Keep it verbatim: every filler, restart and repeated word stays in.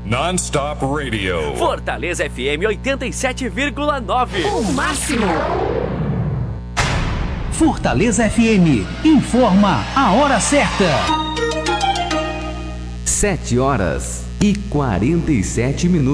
Non-stop radio. Fortaleza F M oitenta e sete vírgula nove. O máximo. Fortaleza F M informa a hora certa. Sete horas e quarenta e sete minutos.